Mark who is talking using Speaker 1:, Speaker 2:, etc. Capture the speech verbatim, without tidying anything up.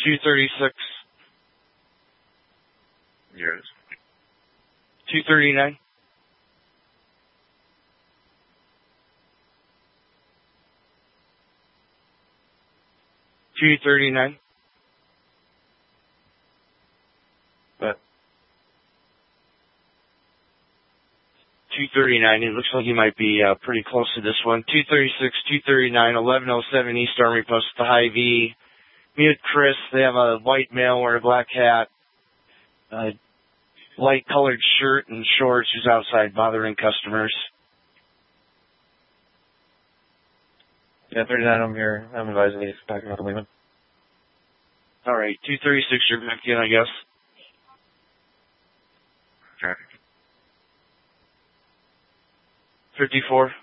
Speaker 1: two thirty-six.
Speaker 2: Yes.
Speaker 1: two thirty-nine. two thirty-nine.
Speaker 2: What?
Speaker 1: two thirty-nine. It looks like you might be uh, pretty close to this one. two thirty-six, two thirty-nine, eleven oh seven East Army Post, the Hy-Vee. Meet Chris. They have a white male wearing a black hat, a light colored shirt and shorts who's outside bothering customers.
Speaker 2: Yeah, thirty-nine, I'm here. I'm advising you to back up the Lehman.
Speaker 1: All right, two thirty-six, you're back in, I guess.
Speaker 2: Traffic.
Speaker 1: fifty-four.